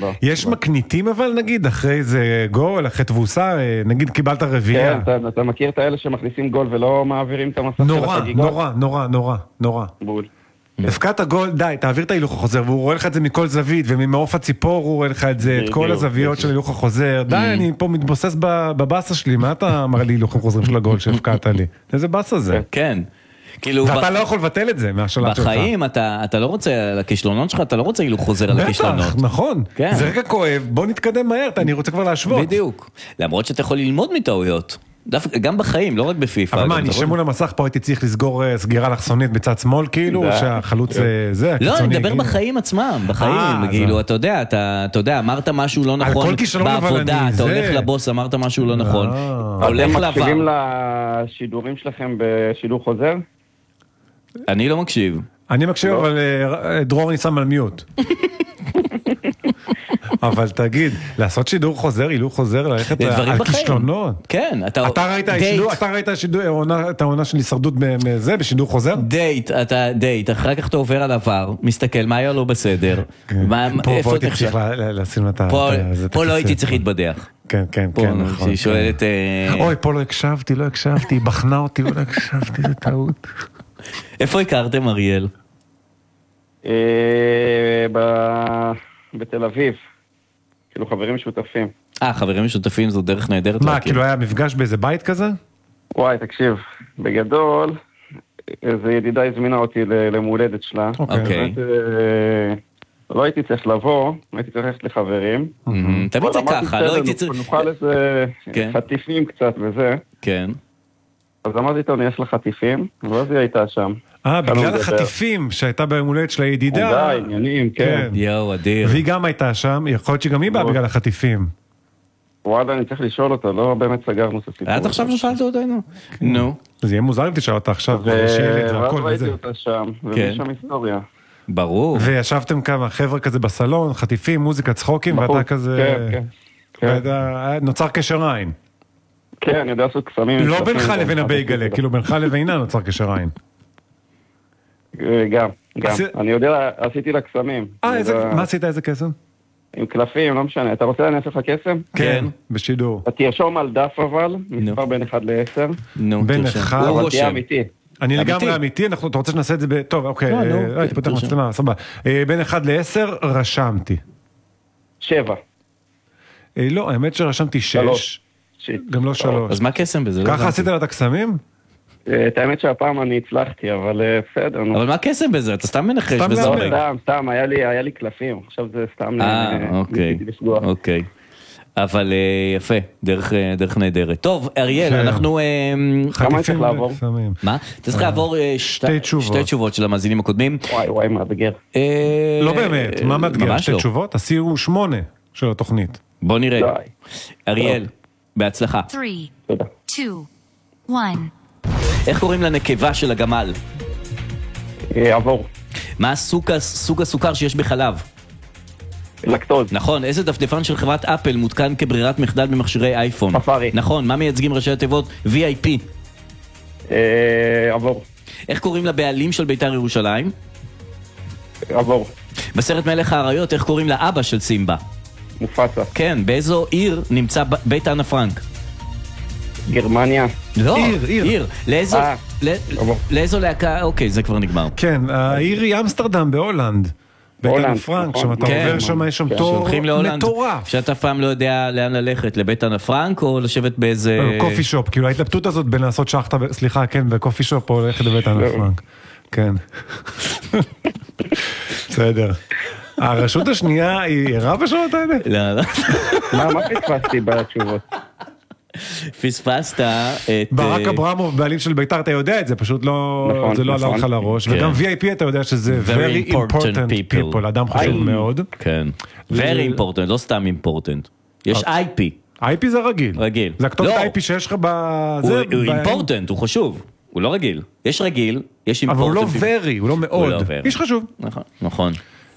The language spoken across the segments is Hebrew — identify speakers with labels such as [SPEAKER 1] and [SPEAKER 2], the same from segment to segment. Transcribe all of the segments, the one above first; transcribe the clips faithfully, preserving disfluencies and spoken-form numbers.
[SPEAKER 1] יש מקניטים אבל נגיד, אחרי זה גול, אחרי תבוסה, נגיד קיבלת רביעייה.
[SPEAKER 2] כן, אתה מכיר את האלה שמכניסים גול ולא מעבירים את המסך של החגיגות?
[SPEAKER 1] נורא, נורא, נורא, נורא.
[SPEAKER 2] בול.
[SPEAKER 1] הפקעת הגול, די, תעביר את ההילוך החוזר, והוא רואה לך את זה מכל זווית, וממעוף הציפור הוא רואה לך את זה, את כל הזוויות של ההילוך החוזר. די, אני פה מתבוסס בבאסה שלי, מה אתה אמר לי הילוך החוזרים של הגול שהפקעת לי? איזה באסה זה?
[SPEAKER 3] כן.
[SPEAKER 1] ואתה לא יכול לבטל את זה מהשלט שלך.
[SPEAKER 3] בחיים אתה לא רוצה, על הכישלונות שלך, אתה לא רוצה הילוך חוזר על הכישלונות.
[SPEAKER 1] בטח, נכון. זה רגע כואב, בוא נתקדם מהר, אני רוצה כבר להשוות.
[SPEAKER 3] בדיוק. למרות שאתה יכול ללמוד מטעויות. גם בחיים, לא רק בפיפה.
[SPEAKER 1] אבל מה, אני שמול המסך פה הייתי צריך לסגור סגירה לחסונית בצד שמאל, כאילו, שהחלוץ זה,
[SPEAKER 3] לא, אני מדבר בחיים עצמם, בחיים, כאילו, אתה יודע, אתה יודע, אמרת משהו לא נכון בעבודה, אתה הולך לבוס, אמרת משהו לא נכון.
[SPEAKER 2] אתם מקשיבים לשידורים שלכם בשידור חוזר?
[SPEAKER 3] אני לא מקשיב.
[SPEAKER 1] אני מקשיב, אבל דרור אני שם על מיוט. אבל תגיד, לעשות שידור חוזר, הילוך חוזר, ללכת על כישלונות.
[SPEAKER 3] כן.
[SPEAKER 1] אתה ראית את העונה של הישרדות בזה, בשידור חוזר?
[SPEAKER 3] דייט, אתה דייט, אחר כך אתה עובר על עבר, מסתכל, מה היה לו בסדר?
[SPEAKER 1] פה הייתי צריך לשים את זה.
[SPEAKER 3] פה לא הייתי צריך להתבדח.
[SPEAKER 1] כן, כן, כן.
[SPEAKER 3] שהיא שואלת...
[SPEAKER 1] אוי, פה לא הקשבתי, לא הקשבתי, בחנה אותי ולא הקשבתי, זה טעות.
[SPEAKER 3] איפה הכרתם, אריאל?
[SPEAKER 2] בתל אביב. כאילו חברים משותפים.
[SPEAKER 3] אה, חברים משותפים זו דרך נהדרת.
[SPEAKER 1] מה, כאילו היה מפגש באיזה בית כזה?
[SPEAKER 2] וואי, תקשיב, בגדול, איזו ידידה הזמינה אותי למולדת שלה.
[SPEAKER 3] אוקיי.
[SPEAKER 2] לא הייתי צריך לבוא, הייתי צריך ללכת לחברים.
[SPEAKER 3] תמיד זה ככה, לא הייתי צריך...
[SPEAKER 2] נוכל איזה חטיפים קצת וזה.
[SPEAKER 3] כן.
[SPEAKER 2] אז אמרתי איתו, אני יש לה חטיפים, ואז היא הייתה שם.
[SPEAKER 1] אה, בגלל החטיפים שהייתה ביומולדת של הידידה.
[SPEAKER 2] די, עניינים, כן.
[SPEAKER 3] יואו, אדיר.
[SPEAKER 1] והיא גם הייתה שם, יכול להיות שגם היא באה בגלל החטיפים.
[SPEAKER 2] וואלה, אני צריך לשאול אותה, לא באמת סגרנו את הסיפור.
[SPEAKER 3] עד עכשיו ששאלת אותנו? נו.
[SPEAKER 1] זה יהיה מוזר אם תשאל אותה עכשיו,
[SPEAKER 2] ואז ראיתי אותה שם, ומשם היסטוריה.
[SPEAKER 3] ברור.
[SPEAKER 1] וישבתם כמה חבר'ה כזה בסלון, חטיפים, מוזיקה, צחוקים, ואתה כזה...
[SPEAKER 2] כן, כן.
[SPEAKER 1] נוצר קשר עין.
[SPEAKER 2] כן, אני יודע לעשות קסמים.
[SPEAKER 1] לא בינך לבין הבייגלה, כאילו בינך לבינה נוצר קשר עין.
[SPEAKER 2] גם, גם. אני יודע, עשיתי לה קסמים.
[SPEAKER 1] אה, מה עשית, איזה קסם?
[SPEAKER 2] עם קלפים, לא משנה. אתה רוצה להניח לך קסם?
[SPEAKER 1] כן, בשידור.
[SPEAKER 2] אתה תרשום על דף אבל, מספר בין אחד לעשר.
[SPEAKER 1] בין אחד...
[SPEAKER 2] אבל תהיה אמיתי.
[SPEAKER 1] אני לגמרי אמיתי, אתה רוצה שנעשה את זה, טוב, אוקיי, הייתי פותח מצלמה, סבבה. בין אחד לעשר רשמתי.
[SPEAKER 2] שבע.
[SPEAKER 1] לא, האמת שרשמתי שש. גם לא שלוש.
[SPEAKER 3] אז מה קסם בזה?
[SPEAKER 1] ככה עשית לה את הקסמים?
[SPEAKER 2] את האמת שהפעם אני הצלחתי, אבל בסדר.
[SPEAKER 3] אבל מה קסם בזה? אתה סתם מנחש בזה?
[SPEAKER 2] סתם, סתם, היה לי קלפים, עכשיו זה סתם ניסיתי לפגוע.
[SPEAKER 3] אוקיי. אבל יפה, דרך נהדרת. טוב, אריאל, אנחנו...
[SPEAKER 2] כמה צריך לעבור?
[SPEAKER 3] מה? אתה צריך לעבור שתי תשובות של המאזינים הקודמים.
[SPEAKER 2] וואי, וואי, מאתגר.
[SPEAKER 1] לא באמת, מה מאתגר? שתי תשובות? עשינו שמונה של התוכנית.
[SPEAKER 3] בוא נראה. אריאל, בהצלחה.
[SPEAKER 2] תודה.
[SPEAKER 3] איך קוראים לנקבה של הגמל?
[SPEAKER 2] עבור.
[SPEAKER 3] מה סוג הסוכר שיש בחלב?
[SPEAKER 2] לקטוז.
[SPEAKER 3] נכון, איזה דפדפן של חברת אפל מותקן כברירת מחדל במכשירי אייפון?
[SPEAKER 2] ספארי.
[SPEAKER 3] נכון, מה מייצגים ראשי התיבות? וי איי פי.
[SPEAKER 2] עבור.
[SPEAKER 3] איך קוראים לבעלים של בית"ר ירושלים?
[SPEAKER 2] עבור.
[SPEAKER 3] בסרט מלך האריות, איך קוראים לאבא של סימבה?
[SPEAKER 2] מופסה.
[SPEAKER 3] כן, באיזו עיר נמצא בית אנה פרנק?
[SPEAKER 2] גרמניה.
[SPEAKER 3] לא, עיר, עיר. עיר. לאיזו, לאיזו להקה, אוקיי, זה כבר נגמר.
[SPEAKER 1] כן, העיר היא אמסטרדם בהולנד. בית אנה פרנק, שם אתה עובר שם, יש שם תור מטורף.
[SPEAKER 3] שאתה פעם לא יודע לאן ללכת, לבית אנה פרנק או לשבת באיזה...
[SPEAKER 1] קופי שופ, כאילו ההתלבטות הזאת בין לעשות שחטה, סליחה, כן, בקופי שופ או ללכת לבית אנה פרנק. כן. בסדר. הרשות השנייה היא ערה בשעות האלה?
[SPEAKER 3] לא, לא.
[SPEAKER 2] מה פספסתי בתשובות?
[SPEAKER 3] פספסת את...
[SPEAKER 1] ברק אברמוב, בעלים של בית"ר, אתה יודע את זה, פשוט לא... זה לא עלה לך לראש. וגם וי איי פי אתה יודע שזה very important people, אדם חשוב מאוד.
[SPEAKER 3] כן. very important, לא סתם important. יש איי פי.
[SPEAKER 1] איי פי זה רגיל.
[SPEAKER 3] רגיל.
[SPEAKER 1] זה הכתובת איי פי שיש לך בזה...
[SPEAKER 3] הוא important, הוא חשוב. הוא לא רגיל. יש רגיל, יש important.
[SPEAKER 1] אבל הוא לא very, הוא לא מאוד. איש חשוב.
[SPEAKER 3] נכון.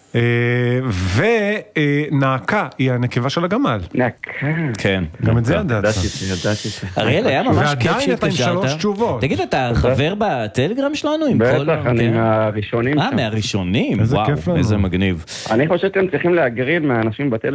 [SPEAKER 1] ונעקה היא הנקבה של הגמל.
[SPEAKER 2] נעקה.
[SPEAKER 3] כן.
[SPEAKER 1] גם את זה ידעת.
[SPEAKER 3] אריאל, היה ממש כיף
[SPEAKER 1] ועדיין אתה עם שלוש תשובות.
[SPEAKER 3] תגיד, אתה חבר בטלגרם שלנו?
[SPEAKER 2] בטח, אני מהראשונים.
[SPEAKER 3] אה, מהראשונים?
[SPEAKER 1] איזה כיף לנו.
[SPEAKER 3] איזה מגניב.
[SPEAKER 2] אני חושב שאתם צריכים להגריד מהאנשים בטלגרם.